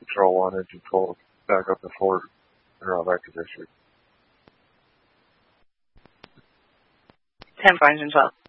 control 1, engine 12, back up to Fort, or back to district. 10 for engine 12.